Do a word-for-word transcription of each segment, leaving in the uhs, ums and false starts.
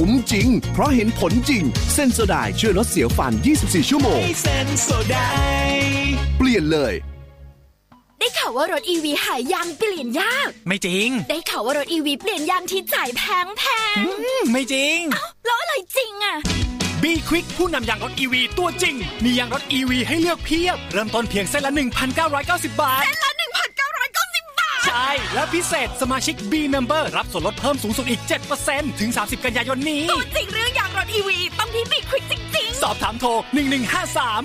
คุ้มจริงเพราะเห็นผลจริงเซนโซไดช่วยลดเสียวฟันยี่สิบสี่ชั่วโมงเซนโซไดเปลี่ยนเลยได้ข่าวว่ารถ อี วี หายางเปลี่ยนยากไม่จริงได้ข่าวว่ารถ อี วี เปลี่ยนยางที่จ่ายแพงแพงไม่จริงอ้าวแล้วอะไรจริงอะบีควิกผู้นำยางรถ อี วี ตัวจริงมียางรถ อี วี ให้เลือกเพียบเริ่มต้นเพียงเส้นละ หนึ่งพันเก้าร้อยเก้าสิบ บาทเส้นละ หนึ่งพันเก้าร้อยเก้าสิบ บาทใช่และพิเศษสมาชิก B Member รับส่วนลดเพิ่มสูงสุดอีก เจ็ดเปอร์เซ็นต์ ถึงสามสิบกันยายนนี้ตัวจริงเรื่องยางรถ อี วี ต้องที่บีควิกจริงๆสอบถามโทรหนึ่งหนึ่งห้าสาม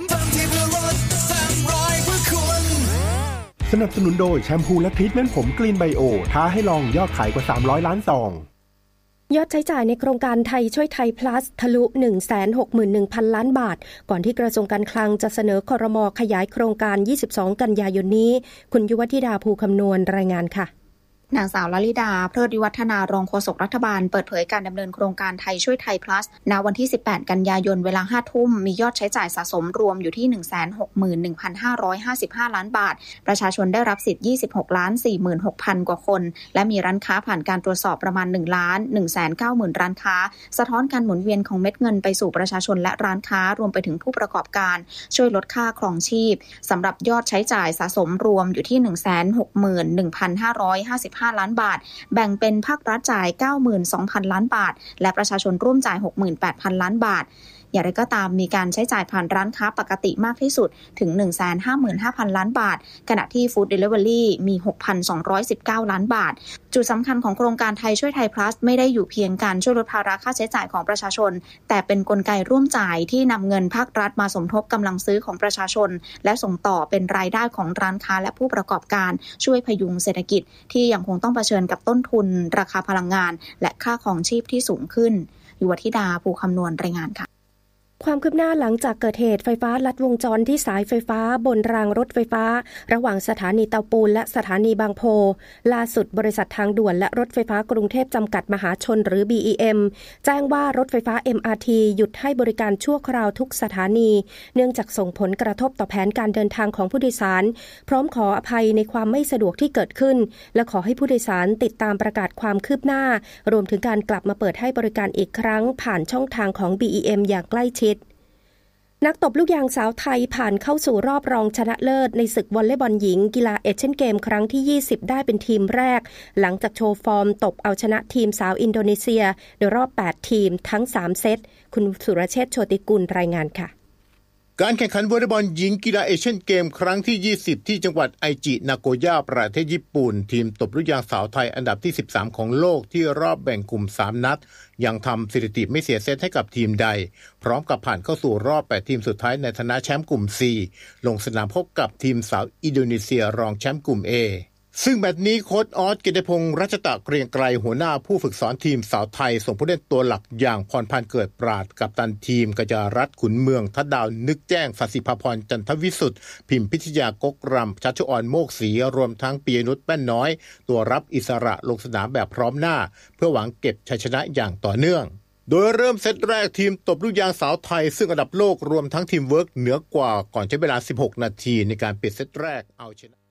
สนับสนุนโดยแชมพูและทรีทเมนต์ผมกรีนไบโอท้าให้ลองยอดขายกว่าสามร้อยล้านซองยอดใช้จ่ายในโครงการไทยช่วยไทย plus ทะลุ หนึ่งแสนหกหมื่นหนึ่งพัน ล้านบาทก่อนที่กระทรวงการคลังจะเสนอครม.ขยายโครงการยี่สิบสองกันยายนนี้คุณยุวธิดาภูคำนวณรายงานค่ะนางสาวลลิดาเพลิดวิวัฒนารองโฆษกรัฐบาลเปิดเผยการดำเนินโครงการไทยช่วยไทย plus ณวันที่สิบแปดกันยายนเวลา ห้าทุ่มมียอดใช้จ่ายสะสมรวมอยู่ที่ หนึ่งแสนหกหมื่นหนึ่งพันห้าร้อยห้าสิบห้า ล้านบาทประชาชนได้รับสิทธิ์ ยี่สิบหกล้านสี่หมื่นหกพัน กว่าคนและมีร้านค้าผ่านการตรวจสอบประมาณ หนึ่งล้านหนึ่งแสนเก้าหมื่น ร้านค้าสะท้อนการหมุนเวียนของเม็ดเงินไปสู่ประชาชนและร้านค้ารวมไปถึงผู้ประกอบการช่วยลดค่าครองชีพสำหรับยอดใช้จ่ายสะสมรวมอยู่ที่ หนึ่งแสนหกหมื่นหนึ่งพันห้าร้อยห้าสิบห้า ล้านบาทแบ่งเป็นภาครัฐจ่าย เก้าหมื่นสองพัน ล้านบาทและประชาชนร่วมจ่าย หกหมื่นแปดพัน ล้านบาทอย่างไรก็ตามมีการใช้จ่ายผ่านร้านค้าปกติมากที่สุดถึง หนึ่งแสนห้าหมื่นห้าพัน ล้านบาทขณะที่ Food Delivery มี หกพันสองร้อยสิบเก้า ล้านบาทจุดสำคัญของโครงการไทยช่วยไทย plus ไม่ได้อยู่เพียงการช่วยลดภาระค่าใช้จ่ายของประชาชนแต่เป็นกลไกร่วมจ่ายที่นำเงินภาครัฐมาสมทบกำลังซื้อของประชาชนและส่งต่อเป็นรายได้ของร้านค้าและผู้ประกอบการช่วยพยุงเศรษฐกิจที่ยังคงต้องเผชิญกับต้นทุนราคาพลังงานและค่าครองชีพที่สูงขึ้นยุวธิดาภูคำนวณรายงานค่ะความคืบหน้าหลังจากเกิดเหตุไฟฟ้าลัดวงจรที่สายไฟฟ้าบนรางรถไฟฟ้าระหว่างสถานีเตาปูนและสถานีบางโพล่าสุดบริษัททางด่วนและรถไฟฟ้ากรุงเทพจำกัดมหาชนหรือ บี อี เอ็ม แจ้งว่ารถไฟฟ้า เอ็ม อาร์ ที หยุดให้บริการชั่วคราวทุกสถานีเนื่องจากส่งผลกระทบต่อแผนการเดินทางของผู้โดยสารพร้อมขออภัยในความไม่สะดวกที่เกิดขึ้นและขอให้ผู้โดยสารติดตามประกาศความคืบหน้ารวมถึงการกลับมาเปิดให้บริการอีกครั้งผ่านช่องทางของ บี อี เอ็ม อย่างใกล้ชิดนักตบลูกยางสาวไทยผ่านเข้าสู่รอบรองชนะเลิศในศึกวอลเลย์บอลหญิงกีฬาเอเชียนเกมครั้งที่ยี่สิบได้เป็นทีมแรกหลังจากโชว์ฟอร์มตบเอาชนะทีมสาวอินโดนีเซียโดยรอบแปดทีมทั้งสามเซตคุณสุรเชษฐ์โชติกุลรายงานค่ะการแข่งขันวอลเลย์บอลหญิงกีฬาเอเชียนเกมครั้งที่ยี่สิบที่จังหวัดไอจินาโกย่าประเทศญี่ปุ่นทีมตบลูกยางสาวไทยอันดับที่สิบสามของโลกที่รอบแบ่งกลุ่มสามนัดยังทำสถิติไม่เสียเซตให้กับทีมใดพร้อมกับผ่านเข้าสู่รอบแปดทีมสุดท้ายในฐานะแชมป์กลุ่ม C ลงสนามพบกับทีมสาวอินโดนีเซียรองแชมป์กลุ่ม Aซึ่งแมตช์นี้โค้ชออส กิติพงษ์รัชตะเกรียงไกรหัวหน้าผู้ฝึกสอนทีมสาวไทยส่งผู้เล่นตัวหลักอย่างพรพันธ์เกิดปราดกัปตันทีมกจารัตน์ขุนเมืองทัดดาวนึกแจ้งศศิภาพรจันทวิสุทธิ์พิมพิทยากกรำชัชออนโมกศรีรวมทั้งปียนุชแป้นน้อยตัวรับอิสระลงสนามแบบพร้อมหน้าเพื่อหวังเก็บชัยชนะอย่างต่อเนื่องโดยเริ่มเซตแรกทีมตบลูกยางสาวไทยซึ่งอันดับโลกรวมทั้งทีมเวิร์กเหนือกว่าก่อนใช้เวลาสิบหกนาทีในการปิดเซตแรกเอาชนะ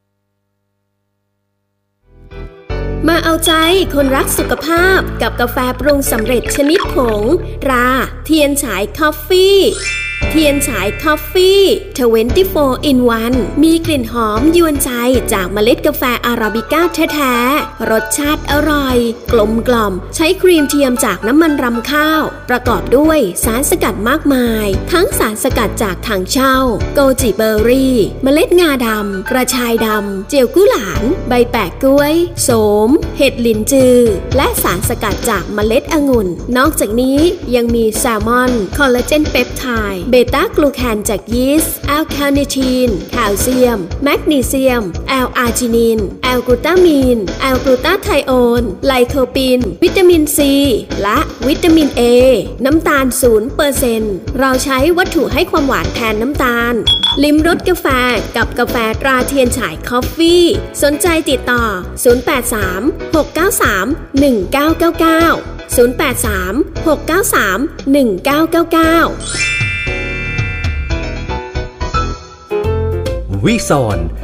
มาเอาใจคนรักสุขภาพกับกาแฟปรุงสำเร็จชนิดผงตราเทียนฉายคอฟฟี่เทียนฉายคอฟฟี่ยี่สิบสี่ in วัน มีกลิ่นหอมยวนใจจากเมล็ดกาแฟอาราบิก้าแท้ๆรสชาติอร่อยกลมกล่อมใช้ครีมเทียมจากน้ำมันรำข้าวประกอบด้วยสารสกัดมากมายทั้งสารสกัดจากถังเช่าโกจิเบอร์รี่เมล็ดงาดำกระชายดำเจียวกุหลาบใบแปะกล้วยโสมเห็ดหลินจือและสารสกัดจากเมล็ดองุ่นนอกจากนี้ยังมีแซลมอนคอลลาเจนเปปไทด์เบต้ากลูแคนจากยีสต์แอลคาเนทีนแคลเซียมแมกนีเซียมแอลอาร์จินินแอลกลูตามีนแอลกลูตาไทโอนไลโคปินวิตามินซีและวิตามินเอน้ำตาล ศูนย์เปอร์เซ็นต์ เราใช้วัตถุให้ความหวานแทนน้ำตาลลิ้มรสกาแฟกับกาแฟตราเทียนฉายคอฟฟี่สนใจติดต่อศูนย์ แปด สาม หก เก้า สาม หนึ่ง เก้า เก้า เก้า ศูนย์ แปด สาม หก เก้า สาม หนึ่ง เก้า เก้า เก้าวิซอน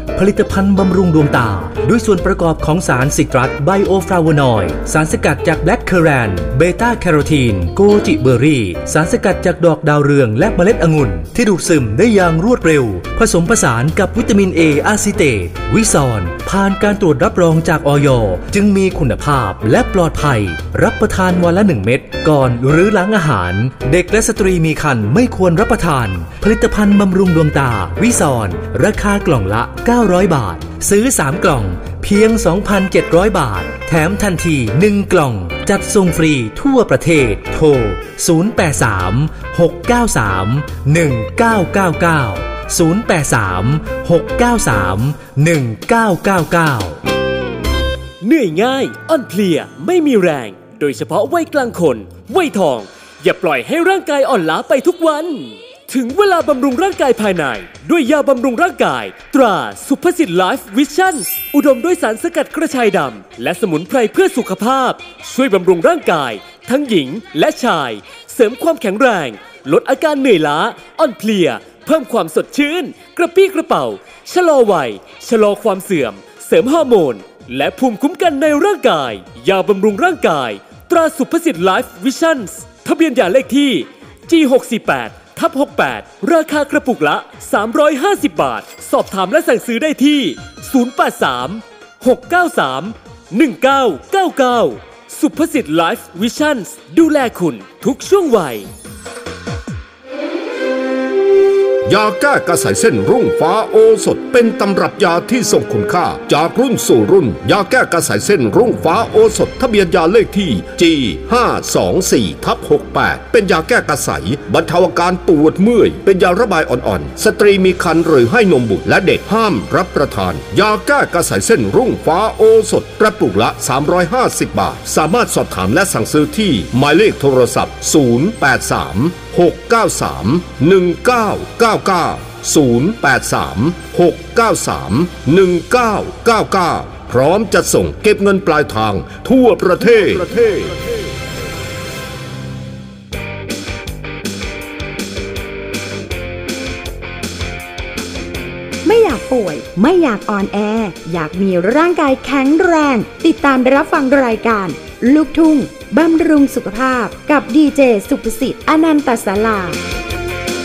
ผลิตภัณฑ์บำรุงดวงตาด้วยส่วนประกอบของสารซิตรัสไบโอฟลาโวนอยด์สารสกัดจากแบล็กเคอแรนเบต้าแคโรทีนโกจิเบอร์รี่สารสกัดจากดอกดาวเรืองและเมล็ดองุ่นที่ดูดซึมได้อย่างรวดเร็วผสมผสานกับวิตามิน A อะซิเตตวิซอนผ่านการตรวจรับรองจากอย.จึงมีคุณภาพและปลอดภัยรับประทานวันละหนึ่งเม็ดก่อนหรือหลังอาหารเด็กและสตรีมีครรภ์ไม่ควรรับประทานผลิตภัณฑ์บำรุงดวงตาวิซอนราคากล่องละเก้าร้อยบาทซื้อสามกล่องเพียง สองพันเจ็ดร้อย บาทแถมทันทีหนึ่งกล่องจัดส่งฟรีทั่วประเทศโทรศูนย์ แปด สาม หก เก้า สาม หนึ่ง เก้า เก้า เก้า ศูนย์ แปด สาม หก เก้า สาม หนึ่ง เก้า เก้า เก้าเหนื่อยง่ายอ่อนเพลียไม่มีแรงโดยเฉพาะวัยกลางคนวัยทองอย่าปล่อยให้ร่างกายอ่อนล้าไปทุกวันถึงเวลาบำรุงร่างกายภายในด้วยยาบำรุงร่างกายตราสุภสิทธิ์ไลฟ์วิชั่นอุดมด้วยสารสกัดกระชายดำและสมุนไพรเพื่อสุขภาพช่วยบำรุงร่างกายทั้งหญิงและชายเสริมความแข็งแรงลดอาการเหนื่อยล้าอ่อนเพลียเพิ่มความสดชื่นกระปรี้กระเป๋าชะลอวัยชะลอความเสื่อมเสริมฮอร์โมนและภูมิคุ้มกันในร่างกายยาบำรุงร่างกายตราสุภสิทธิ์ไลฟ์วิชั่นทะเบียนยาเลขที่ จี หก สี่ แปด ทับ หกแปด ราคากระปุกละสามร้อยห้าสิบบาทสอบถามและสั่งซื้อได้ที่ศูนย์ แปด สาม หก เก้า สาม หนึ่ง เก้า เก้า เก้าสุภสิทธิ์ไลฟ์วิชั่นดูแลคุณทุกช่วงวัยยาแก้กระสายเส้นรุ่งฟ้าโอสถเป็นตำรับยาที่ทรงคุณค่าจากรุ่นสู่รุ่นยาแก้กระสายเส้นรุ่งฟ้าโอสถทะเบียนยาเลขที่ จี ห้า สอง สี่ ทับ หกแปด เป็นยาแก้กระสายบรรเทาอาการปวดเมื่อยเป็นยาระบายอ่อนๆสตรีมีครรภ์หรือให้นมบุตรและเด็กห้ามรับประทานยาแก้กระสายเส้นรุ่งฟ้าโอสถกระปุกละสามร้อยห้าสิบบาทสามารถสอบถามและสั่งซื้อที่หมายเลขโทรศัพท์ศูนย์ แปด สาม หก เก้า สาม หนึ่ง เก้า เก้า เก้า ศูนย์ แปด สาม หก เก้า สาม หนึ่ง เก้า เก้า เก้าพร้อมจะส่งเก็บเงินปลายทางทั่วประเทศไม่อยากป่วยไม่อยากอ่อนแออยากมีร่างกายแข็งแรงติดตามรับฟังรายการลูกทุ่งบำรุงสุขภาพกับดีเจสุภสิทธิ์อนันตศาลา